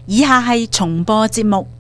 以下係重播節目，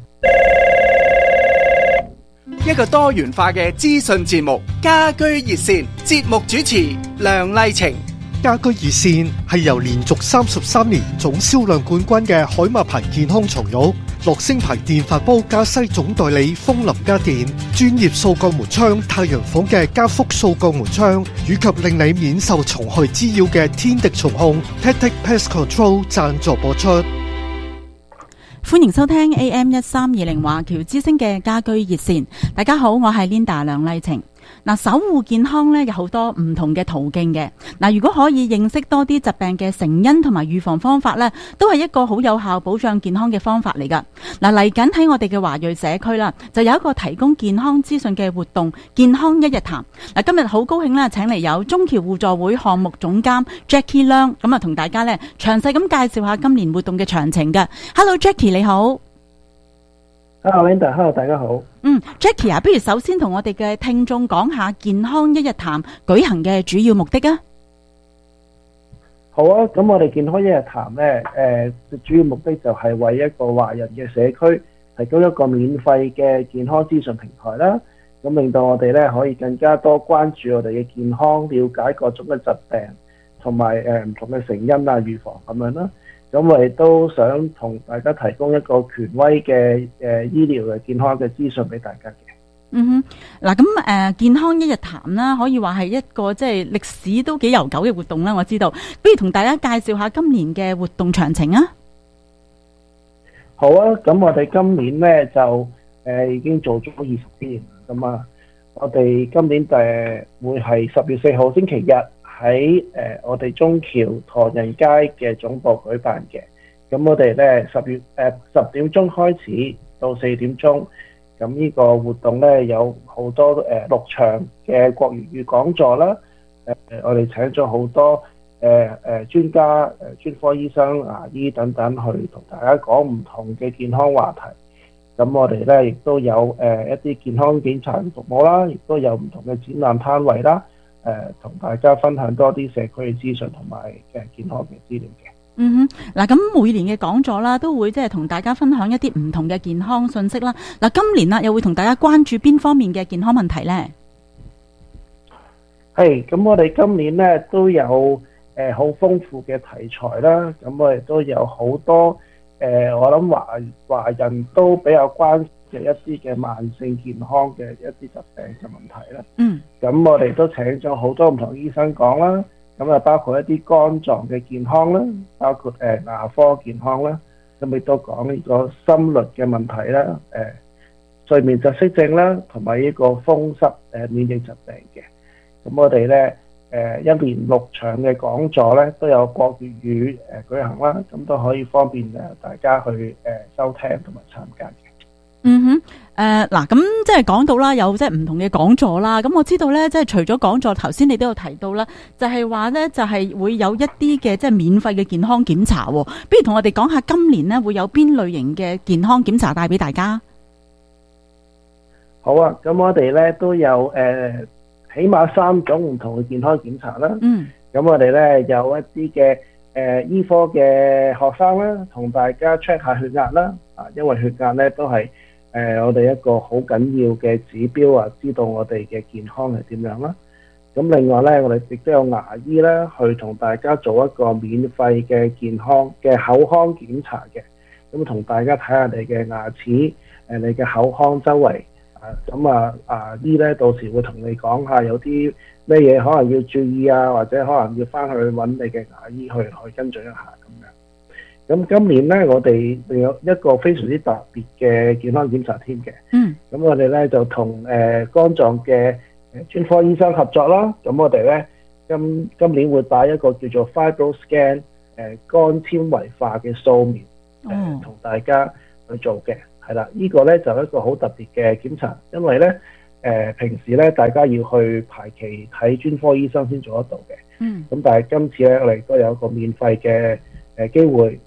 一個多元化嘅資訊節目《家居熱線》，節目主持梁麗晴。 家居熱線係由連續33年總銷量冠軍嘅海馬牌健康床褥、樂聲牌電飯煲加西總代理風林家電、專業掃角門窗太陽房嘅加福掃角門窗，以及令你免受蟲害滋擾嘅天敵蟲控 Tactic Pest Control 贊助播出。 歡迎收聽 AM1320 華僑之聲嘅家居熱線。大家好，我係 Linda 梁麗晴。守護健康咧有好多唔同嘅途徑嘅。如果可以認識多啲疾病嘅成因同埋預防方法咧，都係一個好有效保障健康嘅方法嚟噶。嚟緊喺我哋嘅華裔社區啦，就有一個提供健康資訊嘅活動——健康一日談。今日好高興啦，請嚟有中僑互助會項目總監 Jackie Leung， 咁啊同大家咧詳細咁介紹下今年活動嘅詳情嘅。Hello Jackie， 你好。 Hello Linda，Hello 大家好。 Jackie 啊，不如首先同我哋嘅聽眾講下健康一日談舉行嘅主要目的啊。 好啊，咁我哋健康一日談咧，主要目的就係為一個華人嘅社區提供一個免費嘅健康資訊平台啦。咁令到我哋咧可以更加多關注我哋嘅健康，了解各種嘅疾病同埋唔同嘅成因啊、預防咁樣啦。咁我哋都想同大家提供一個權威嘅醫療嘅健康嘅資訊俾大家嘅。 咁健康一日談啦，可以話係一個即係歷史都幾悠久嘅活動啦。我知道，不如同大家介紹下今年嘅活動詳情啊。 好啊，咁我哋今年咧就已經做咗20年，咁啊，我哋今年會係10月4號星期日，喺我哋中橋唐人街嘅總部舉辦嘅。咁我哋咧10點鐘開始到4點鐘，咁呢個活動咧有好多6場嘅國粵語講座啦。我哋請咗好多專家、專科醫生、牙醫等等去同大家講唔同嘅健康話題。咁我哋咧亦都有一啲健康檢查服務啦，亦都有唔同嘅展覽攤位啦。同大家分享多啲社區嘅資訊同埋健康嘅資料嘅。 咁每年嘅講座啦，都會即係同大家分享一啲唔同嘅健康信息啦。今年啦，又會同大家關注邊方面嘅健康問題呢？ 咁我哋今年咧都有好豐富嘅題材啦。咁我哋都有好多我諗華人都比較關嘅一啲嘅慢性健康嘅一啲疾病嘅問題啦。咁我哋都請咗好多唔同醫生講啦。咁啊，包括一啲肝臟嘅健康啦，包括牙科健康啦。咁亦都講呢個心律嘅問題啦，睡眠窒息症啦，同埋呢個風濕免疫疾病嘅。咁我哋咧一連6場嘅講座咧都有國粵語舉行啦。咁都可以方便大家去收聽同埋參加嘅。 咁即係講到啦，有即係唔同嘅講座啦。咁我知道咧，即係除咗講座，頭先你都有提到啦，就係話咧，就係會有一啲嘅即係免費嘅健康檢查。不如同我哋講下今年咧會有邊類型嘅健康檢查帶俾大家？ 好啊，咁我哋咧都有起碼3種唔同嘅健康檢查啦。咁我哋咧有一啲嘅醫科嘅學生啦，同大家 check 下血壓啦。因為血壓咧都係我哋一個好緊要嘅指標啊，知道我哋嘅健康係點樣啦。咁另外咧，我哋亦都有牙醫啦，去同大家做一個免費嘅健康嘅口腔檢查嘅。咁同大家睇下你嘅牙齒，你嘅口腔周圍。牙醫咧到時會同你講下有啲咩嘢可能要注意啊，或者可能要翻去揾你嘅牙醫去跟進一下咁樣。咁今年咧，我哋仲有一個非常之特別嘅健康檢查添嘅。咁我哋咧就同肝臟嘅專科醫生合作啦。咁我哋咧今年會帶一個叫做 FibroScan 肝纖維化嘅掃描同大家去做嘅。係啦，呢個咧就一個好特別嘅檢查，因為咧平時咧大家要去排期睇專科醫生先做得到嘅。咁但係今次咧我哋都有一個免費嘅機會，